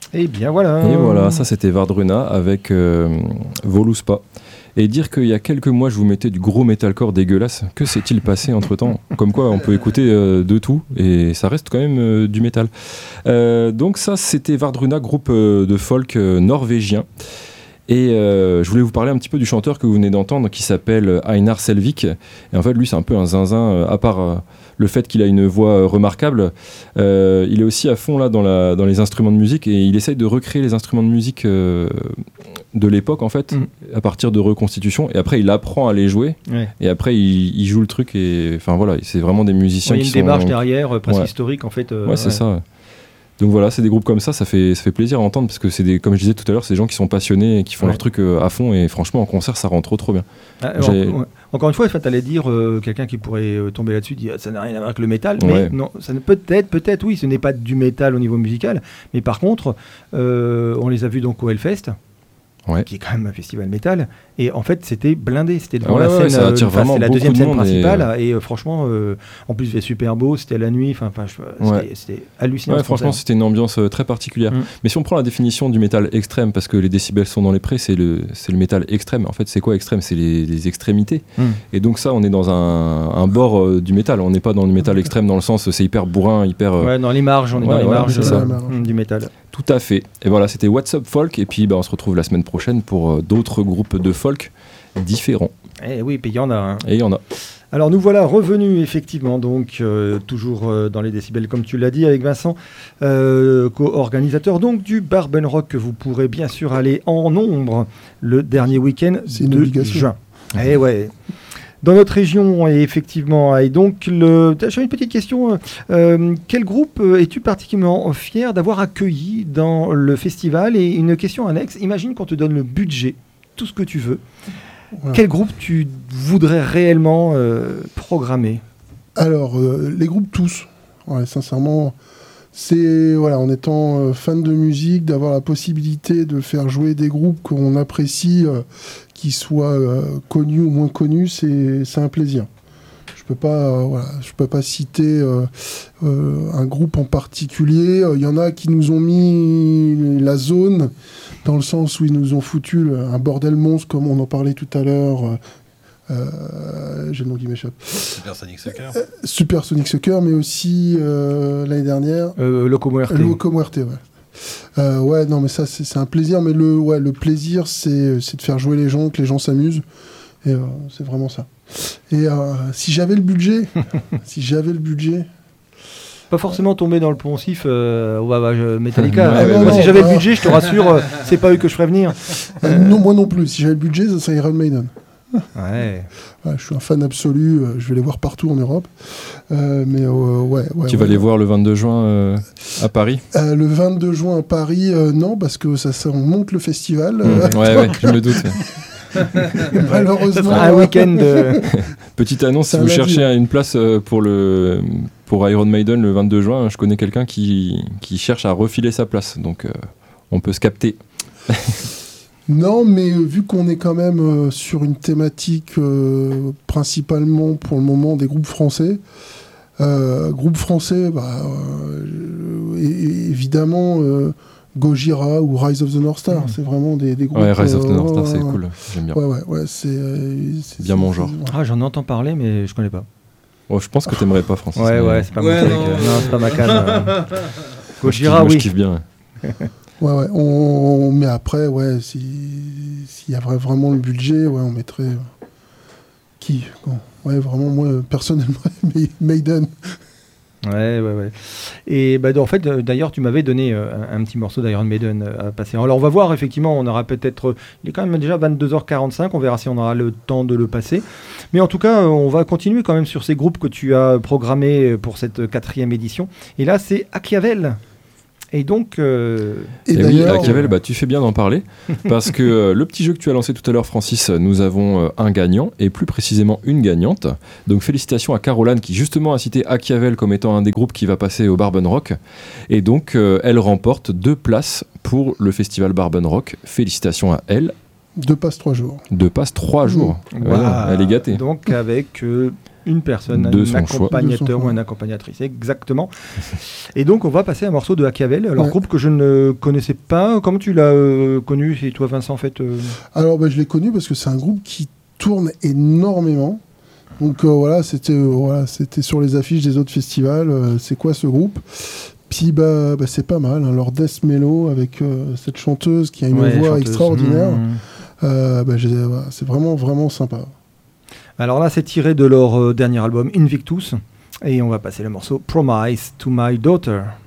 Et bien voilà. Et voilà, ça c'était Vardruna avec Voluspa. Et dire qu'il y a quelques mois je vous mettais du gros metalcore dégueulasse, que s'est-il passé entre temps? Comme quoi on peut écouter de tout et ça reste quand même du métal. Donc ça c'était Vardruna, groupe de folk norvégien. Et je voulais vous parler un petit peu du chanteur que vous venez d'entendre qui s'appelle Einar Selvik. Et en fait lui c'est un peu un zinzin, à part le fait qu'il a une voix remarquable, il est aussi à fond là dans les instruments de musique et il essaye de recréer les instruments de musique de l'époque en fait, à partir de reconstitutions, et après il apprend à les jouer, et après il joue le truc, et enfin voilà, c'est vraiment des musiciens qui sont... Il y a une démarche derrière, presque historique en fait. C'est ça. Donc voilà, c'est des groupes comme ça fait plaisir à entendre, parce que c'est comme je disais tout à l'heure, c'est des gens qui sont passionnés et qui font leur truc à fond, et franchement en concert ça rend trop bien. Encore une fois, tu allais dire quelqu'un qui pourrait tomber là-dessus, dit ça n'a rien à voir avec le métal, mais non, ça peut-être oui, ce n'est pas du métal au niveau musical, mais par contre, on les a vus donc au Hellfest. Qui est quand même un festival métal, et en fait c'était blindé, c'était devant la scène, c'est la deuxième scène principale, et franchement en plus c'était super beau, c'était la nuit, c'était hallucinant. Franchement c'était une ambiance très particulière. Mais si on prend la définition du métal extrême, parce que les décibels sont dans les prés, c'est le métal extrême. En fait c'est quoi extrême? C'est les extrémités. Et donc ça on est dans un bord du métal, on n'est pas dans le métal extrême dans le sens c'est hyper bourrin, hyper... dans les marges, on est dans les marges du métal. Tout à fait. Et voilà, c'était What's Up Folk, et puis on se retrouve la semaine prochaine pour d'autres groupes de folk différents. Et oui, puis il y en a. Et il y en a. Alors nous voilà revenus effectivement, donc toujours dans les décibels comme tu l'as dit avec Vincent, co-organisateur donc du Barben Rock, que vous pourrez bien sûr aller en nombre le dernier week-end de juin. Et ouais. Dans notre région, effectivement. Et donc, j'ai une petite question. Quel groupe es-tu particulièrement fier d'avoir accueilli dans le festival? Et une question annexe. Imagine qu'on te donne le budget, tout ce que tu veux. Ouais. Quel groupe tu voudrais réellement programmer? Alors, les groupes tous. Ouais, sincèrement, c'est en étant fan de musique, d'avoir la possibilité de faire jouer des groupes qu'on apprécie, qu'ils soient connus ou moins connus, c'est un plaisir. Je peux pas citer un groupe en particulier. Il y en a qui nous ont mis la zone, dans le sens où ils nous ont foutu un bordel monstre, comme on en parlait tout à l'heure. J'ai le nom qui m'échappe. Super Sonic Soccer, mais aussi l'année dernière. Loco Muerte. Loco Muerte, ouais. Non, mais ça, c'est un plaisir. Mais le plaisir, c'est de faire jouer les gens, que les gens s'amusent. Et c'est vraiment ça. Et si j'avais le budget, pas forcément tomber dans le poncif Metallica. Si j'avais le budget, je te rassure, c'est pas eux que je ferais venir. Non, moi non plus. Si j'avais le budget, ça serait Iron Maiden. Ouais. Je suis un fan absolu, je vais les voir partout en Europe. Tu vas les voir le 22 juin à Paris? Le 22 juin à Paris, non, parce que on monte le festival. Je me doute. Malheureusement. Un week-end. Petite annonce, si vous cherchez une place pour Iron Maiden le 22 juin, je connais quelqu'un qui cherche à refiler sa place, donc on peut se capter. Non, mais vu qu'on est quand même sur une thématique principalement pour le moment des groupes français, évidemment Gojira ou Rise of the North Star, c'est vraiment des groupes... Ouais, Rise of the North Star, c'est cool, j'aime bien. Ouais, c'est bien mon genre. Ah, j'en entends parler, mais je connais pas. Je pense que t'aimerais pas, Francis. Ouais, c'est pas mon truc. Non, c'est pas ma came. Gojira, oui. Je kiffe bien. Mais après, s'il y avait vraiment le budget, on mettrait... Qui vraiment, moi, personnellement, Maiden. Ouais. Et en fait, d'ailleurs, tu m'avais donné un petit morceau d'Iron Maiden à passer. Alors, on va voir, effectivement, on aura peut-être... Il est quand même déjà 22h45, on verra si on aura le temps de le passer. Mais en tout cas, on va continuer quand même sur ces groupes que tu as programmés pour cette 4e édition. Et là, c'est Achiavel. Et donc... oui, Achiavel, tu fais bien d'en parler, parce que le petit jeu que tu as lancé tout à l'heure, Francis, nous avons un gagnant, et plus précisément une gagnante. Donc félicitations à Caroline, qui justement a cité Achiavel comme étant un des groupes qui va passer au Barben Rock. Et donc, elle remporte 2 places pour le festival Barben Rock. Félicitations à elle. 2 passes 3 jours. 2 passes 3 jours. Wow. Elle est gâtée. Donc avec... Une personne, de un son accompagnateur choix. ou une accompagnatrice, exactement. Et donc, on va passer un morceau de Hakiavel, alors groupe que je ne connaissais pas. Comment tu l'as connu, c'est toi, Vincent, en fait Alors, je l'ai connu parce que c'est un groupe qui tourne énormément. Donc, c'était sur les affiches des autres festivals. C'est quoi ce groupe ? Puis, c'est pas mal. Hein, leur death mellow avec cette chanteuse qui a une voix extraordinaire. C'est vraiment, vraiment sympa. Alors là, c'est tiré de leur dernier album, Invictus. Et on va passer le morceau Promise to My Daughter.